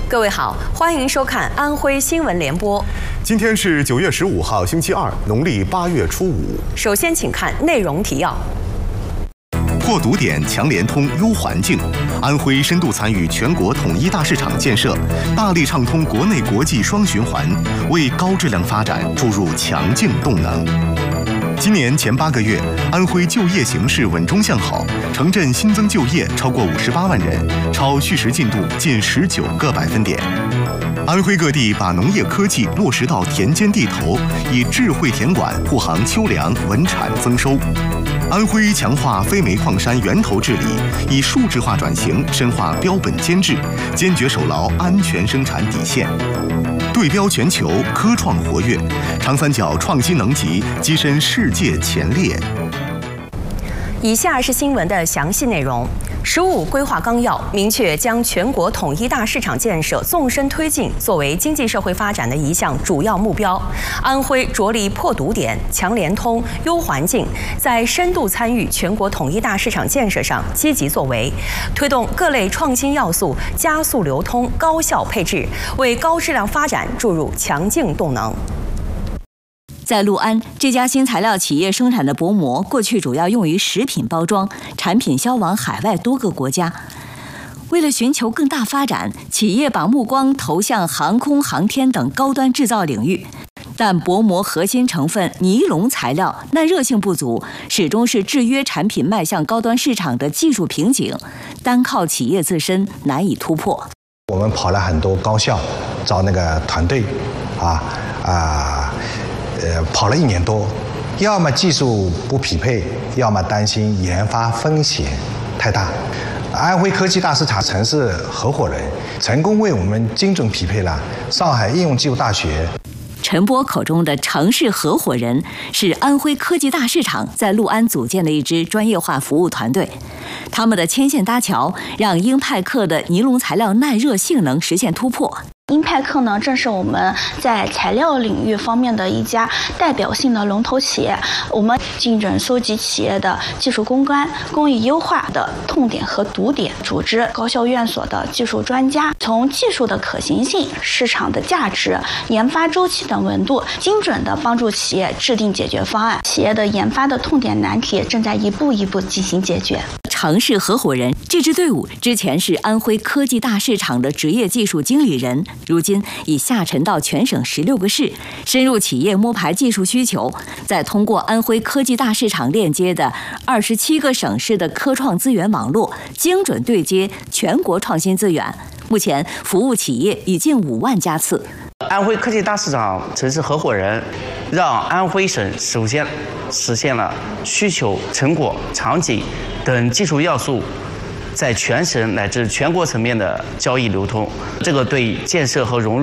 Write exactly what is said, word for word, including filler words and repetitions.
各位好，欢迎收看安徽新闻联播。 今天是九月十五号，星期二，农历八月初五。 首先，请看内容提要。 破堵点、强联通、优环境，安徽深度参与全国统一大市场建设，大力畅通国内国际双循环，为高质量发展注入强劲动能。今年前八个月，安徽就业形势稳中向好，城镇新增就业超过五十八万人，超叙时进度近十九个百分点。 安徽各地把农业科技落实到田间地头，以智慧田管护航秋粮，稳产增收。安徽强化非煤矿山源头治理，以数字化转型深化标本监制，坚决守牢安全生产底线。对标全球，科创活跃，长三角创新能级跻身世界前列。 以下是新闻的详细内容。 十五规划纲要明确将全国统一大市场建设纵深推进作为经济社会发展的一项主要目标。安徽着力破堵点、强联通、优环境，在深度参与全国统一大市场建设上积极作为，推动各类创新要素加速流通、高效配置，为高质量发展注入强劲动能。 在六安，这家新材料企业生产的薄膜，过去主要用于食品包装，产品销往海外多个国家。为了寻求更大发展，企业把目光投向航空航天等高端制造领域。但薄膜核心成分尼龙材料耐热性不足，始终是制约产品迈向高端市场的技术瓶颈，单靠企业自身难以突破。 我们跑了很多高校，找那个团队，啊啊。 呃，跑了一年多，要么技术不匹配，要么担心研发风险太大。安徽科技大市场城市合伙人成功为我们精准匹配了上海应用技术大学。 陈波口中的城市合伙人是安徽科技大市场在六安组建的一支专业化服务团队，他们的牵线搭桥，让英派克的尼龙材料耐热性能实现突破。 英派克呢，正是我们在材料领域方面的一家代表性的龙头企业。我们精准搜集企业的技术攻关、工艺优化的痛点和堵点，组织高校院所的技术专家，从技术的可行性、市场的价值、研发周期等维度，精准地帮助企业制定解决方案。企业的研发的痛点难题正在一步一步进行解决。 城市合伙人这支队伍之前是安徽科技大市场的职业技术经理人，如今已下沉到全省十六个市，深入企业摸排技术需求，再通过安徽科技大市场链接的二十七个省市的科创资源网络，精准对接全国创新资源。目前服务企业已近五万家次。 安徽科技大市场城市合伙人，让安徽省首先实现了需求、成果、场景 等技术要素在全省乃至全国层面的交易流通，这个对建设和融入